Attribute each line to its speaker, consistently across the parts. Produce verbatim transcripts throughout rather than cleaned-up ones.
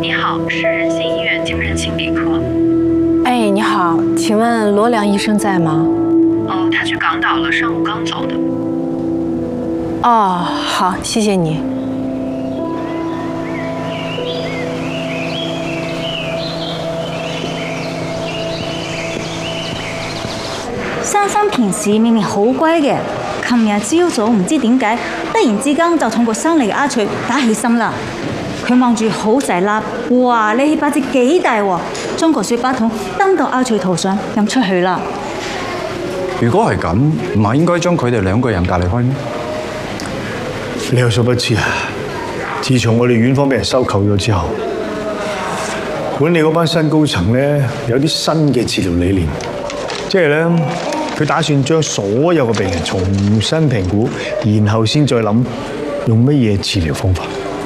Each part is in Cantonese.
Speaker 1: 你好，是仁心医院精神心理科。
Speaker 2: 哎，你好，请问罗良医生在吗？
Speaker 1: 哦，他去港岛了，上午刚走的。
Speaker 2: 哦，好，谢谢你。
Speaker 3: 珊珊平時明明好乖嘅，琴日朝早唔知點解，突然之間就同個新嚟嘅阿翠打起身啦。佢望住好細粒，哇！你氣把子幾大喎，將個水把桶掟到阿翠頭上，咁出去啦。
Speaker 4: 如果係咁，唔係應該將佢哋兩個人隔離開咩？
Speaker 5: 你有所不知啊！自從我哋院方俾人收購咗之後，管理嗰班新高層咧有啲新嘅治療理念，即係咧佢打算將所有嘅病人重新評估，然後先再諗用乜嘢治療方法。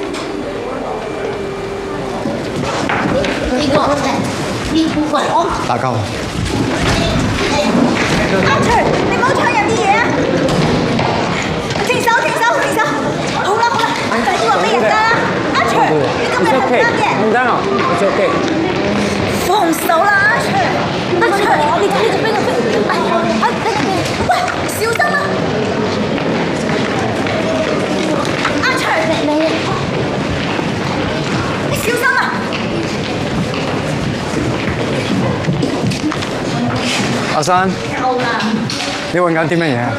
Speaker 6: 呢個呢個我
Speaker 4: 打交。
Speaker 3: 阿翠，你唔好搶人啲嘢啊！停手，停手，停手！好啦好啦，快啲話俾人家啦！阿翠，你今日唔得嘅。
Speaker 7: 唔得啊，我做嘅。
Speaker 3: 放手啦，阿翠！阿翠，你你做邊個邊？哎，哎，你你喂，小心啊！阿翠，你你小心啊！
Speaker 4: 阿珊，你揾緊啲乜嘢啊？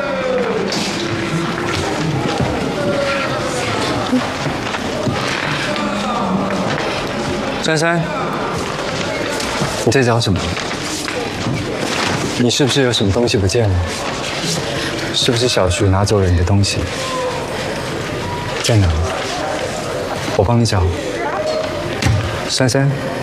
Speaker 4: 珊珊，你在找什么？你是不是有什么东西不见了？是不是小徐拿走了你的东西？在哪？我帮你找。珊珊。